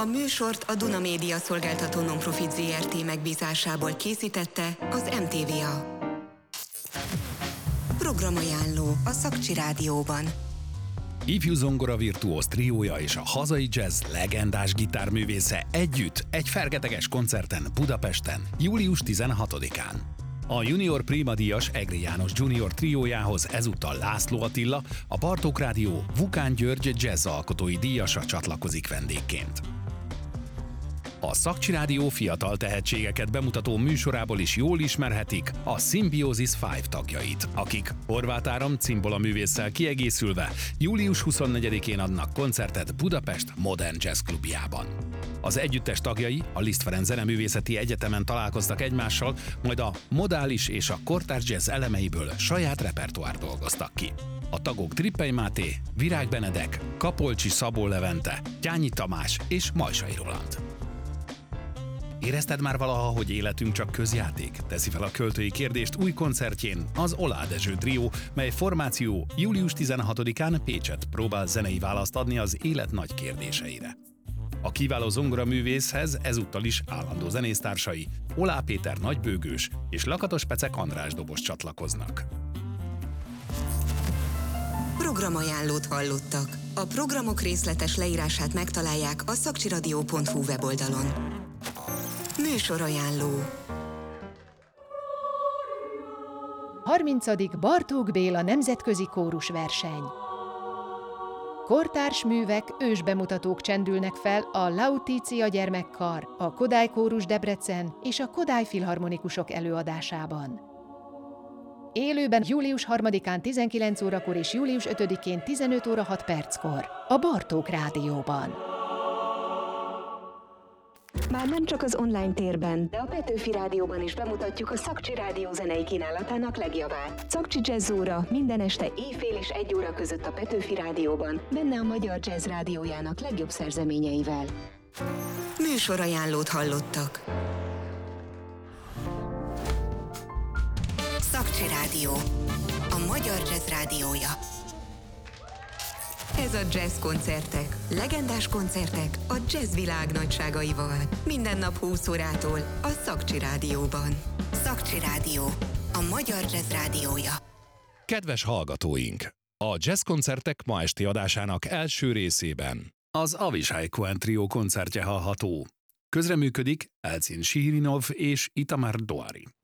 műsort a Duna Média Szolgáltató Nonprofit Zrt. Megbízásából készítette az MTVA. Programajánló a Szakcsi Rádióban. Ifjú zongora virtuóz triója és a hazai jazz legendás gitárművésze együtt egy fergeteges koncerten Budapesten, július 16-án. A Junior Prima díjas Egri János Junior triójához ezúttal László Attila, a Bartók Rádió Vukán György jazzalkotói díjasa csatlakozik vendégként. A Szakcsi Rádió fiatal tehetségeket bemutató műsorából is jól ismerhetik a Symbiosis 5 tagjait, akik Horváth Áram cimbolaművésszel kiegészülve július 24-én adnak koncertet Budapest Modern Jazz Klubjában. Az együttes tagjai a Liszt Ferenc Zeneművészeti Egyetemen találkoztak egymással, majd a modális és a kortárs jazz elemeiből saját repertoár dolgoztak ki. A tagok Trippey Máté, Virág Benedek, Kapolcsi Szabó Levente, Tyányi Tamás és Majsai Roland. Érezted már valaha, hogy életünk csak közjáték? Teszi fel a költői kérdést új koncertjén az Olá Dezső trió, mely formáció július 16-án Pécsett próbál zenei választ adni az élet nagy kérdéseire. A kiváló zongoraművészhez ezúttal is állandó zenésztársai Olá Péter nagybőgős és Lakatos Pecek András dobos csatlakoznak. Programajánlót hallottak. A programok részletes leírását megtalálják a szakcsiradio.hu weboldalon. Műsorajánló. 30. Bartók Béla nemzetközi kórusverseny. Kortárs művek, ősbemutatók csendülnek fel a Lautitia gyermekkar, a Kodály Kórus Debrecen és a Kodály Filharmonikusok előadásában. Élőben július 3-án 19 órakor és július 5-én 15 óra 6 perckor a Bartók Rádióban. Már nem csak az online térben, de a Petőfi Rádióban is bemutatjuk a Szakcsi Rádió zenei kínálatának legjavát. Szakcsi Jazz óra minden este éjfél és 1 óra között a Petőfi Rádióban, benne a Magyar Jazz Rádiójának legjobb szerzeményeivel. Műsorajánlót hallottak. Szakcsi Rádió, a Magyar Jazz Rádiója. Ez a Jazz Koncertek. Legendás koncertek a jazz világ nagyságaival. Minden nap 20 órától a Szakcsi Rádióban. Szakcsi Rádió, a Magyar Jazz Rádiója. Kedves hallgatóink! A Jazz Koncertek ma esti adásának első részében az Avishai Cohen trió koncertje hallható. Közreműködik Elchin Shirinov és Itamar Doari.